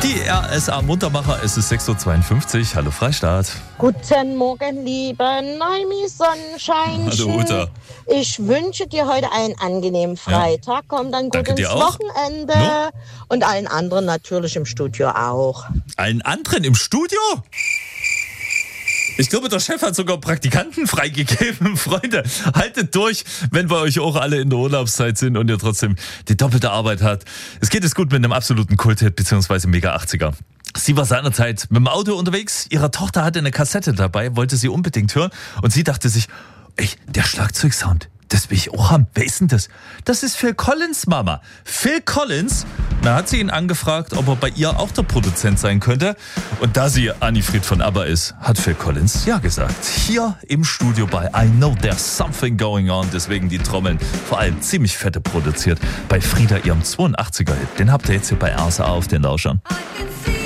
Die RSA Muntermacher, es ist 6.52 Uhr. Hallo Freistaat. Guten Morgen, liebe Naimi Sonnenschein. Hallo Uta. Ich wünsche dir heute einen angenehmen Freitag. Komm dann gut Danke ins dir auch. Wochenende. No? Und allen anderen natürlich im Studio auch. Allen anderen im Studio? Ich glaube, der Chef hat sogar Praktikanten freigegeben. Freunde, haltet durch, wenn bei euch auch alle in der Urlaubszeit sind und ihr trotzdem die doppelte Arbeit habt. Es geht es gut mit einem absoluten Kulthit bzw. Mega 80er. Sie war seinerzeit mit dem Auto unterwegs, ihre Tochter hatte eine Kassette dabei, wollte sie unbedingt hören und sie dachte sich, ey, der Schlagzeugsound, das will ich auch haben. Wer ist denn das? Das ist Phil Collins, Mama. Phil Collins. Da hat sie ihn angefragt, ob er bei ihr auch der Produzent sein könnte. Und da sie Annifried von ABBA ist, hat Phil Collins ja gesagt. Hier im Studio bei I Know There's Something Going On. Deswegen die Trommeln, vor allem ziemlich fette produziert. Bei Frieda, ihrem 82er-Hit. Den habt ihr jetzt hier bei RSA auf den Lauschern. I can